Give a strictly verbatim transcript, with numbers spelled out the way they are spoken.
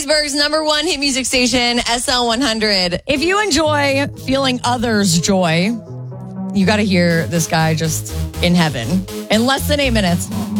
Murfreesburg's number one hit music station, S L one hundred. If you enjoy feeling others' joy, you got to hear this guy just in heaven in less than eight minutes.